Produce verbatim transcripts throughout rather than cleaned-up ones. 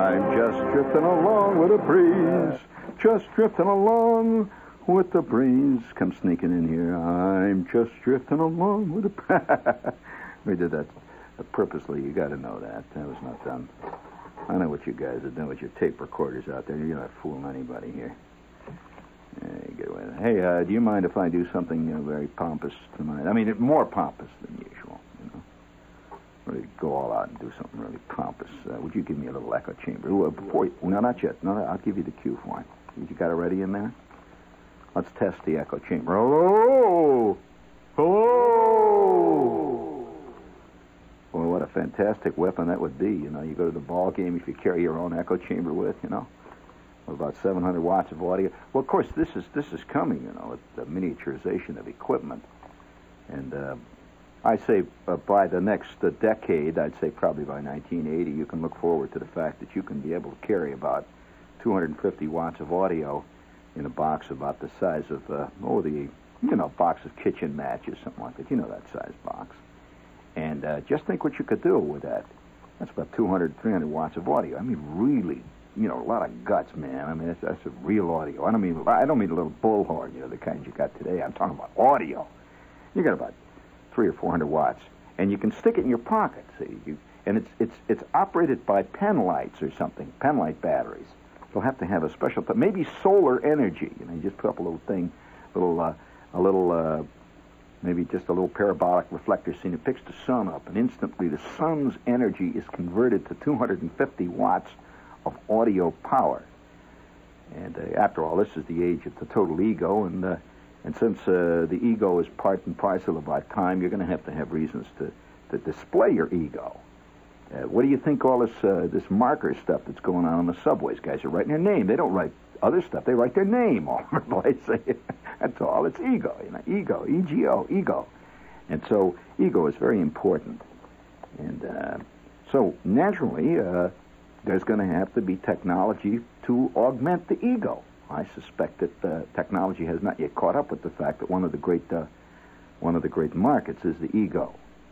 I'm just drifting along with the breeze. Just drifting along with the breeze. Come sneaking in here. I'm just drifting along with the breeze. We did that purposely. You got to know that. That was not done. I know what you guys are doing with your tape recorders out there. You're not fooling anybody here. Yeah, get away with it. Hey, uh, do you mind if I do something you know, very pompous tonight? I mean, more pompous than usual, you know. Really go all out and do something really pompous. Uh, would you give me a little echo chamber? Ooh, uh, before you, no, not yet. No, no, I'll give you the cue for it. You got it ready in there? Let's test the echo chamber. Hello! Hello! Well, what a fantastic weapon that would be. You know, you go to the ball game if you carry your own echo chamber with, you know. About seven hundred watts of audio. Well, of course, this is this is coming, you know, the miniaturization of equipment. And uh, I say uh, by the next uh, decade, I'd say probably by nineteen eighty, you can look forward to the fact that you can be able to carry about two hundred fifty watts of audio in a box about the size of, uh, oh, the, you know, box of kitchen matches, something like that. You know that size box. And uh, just think what you could do with that. That's about two hundred, three hundred watts of audio. I mean, really. You know, a lot of guts, man. I mean, that's, that's a real audio. I don't mean I don't mean a little bullhorn, you know, the kind you got today. I'm talking about audio. You got about three or four hundred watts, and you can stick it in your pocket. See, you, and it's it's it's operated by pen lights or something, pen light batteries. You'll have to have a special, maybe solar energy. You know, you just put up a little thing, little uh, a little uh, maybe just a little parabolic reflector scene. It picks the sun up, and instantly the sun's energy is converted to two hundred fifty watts of audio power. And uh, after all, this is the age of the total ego, and uh, and since uh, the ego is part and parcel of our time, you're going to have to have reasons to, to display your ego. Uh, what do you think all this uh, this marker stuff that's going on on the subways? Guys are writing their name. They don't write other stuff. They write their name all over the place. That's all. It's ego, you know, ego, E G O, ego. And so ego is very important. And uh, so naturally, uh, there's going to have to be technology to augment the ego. I suspect that uh, technology has not yet caught up with the fact that one of the great uh, one of the great markets is the ego.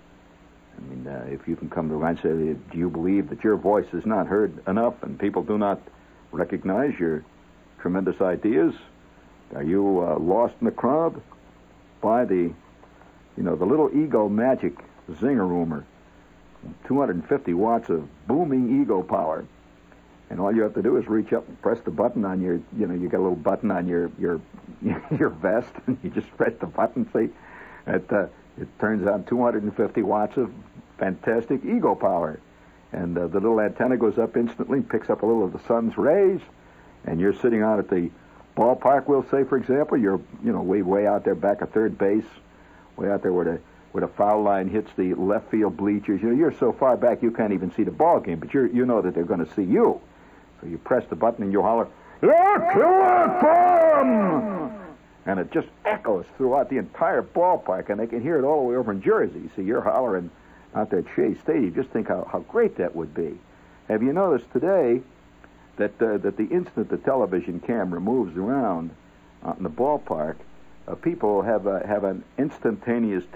I mean, uh, if you can come to a line and say, do you believe that your voice is not heard enough and people do not recognize your tremendous ideas? Are you uh, lost in the crowd by the, you know, the little ego magic zinger rumor? two hundred fifty watts of booming ego power, and all you have to do is reach up and press the button on your, you know, you got a little button on your your your vest, and you just press the button. See, it uh, it turns on two hundred fifty watts of fantastic ego power, and uh, the little antenna goes up instantly, picks up a little of the sun's rays, and you're sitting out at the ballpark. We'll say, for example, you're you know way way out there back at third base, way out there where the where the foul line hits the left field bleachers. You know, you're so far back you can't even see the ball game, but you you know that they're going to see you. So you press the button and you holler, "Yeah, killer bomb!" And it just echoes throughout the entire ballpark, and they can hear it all the way over in Jersey. So you're hollering out there at Shea Stadium. Just think how, how great that would be. Have you noticed today that uh, that the instant the television camera moves around out in the ballpark, Uh, people have a, have an instantaneous